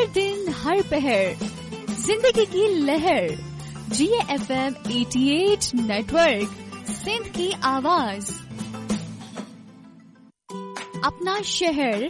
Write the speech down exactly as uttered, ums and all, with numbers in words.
हर दिन हर पहर जिंदगी की लहर। जिए एफ एम अठासी नेटवर्क, सिंध की आवाज। अपना शहर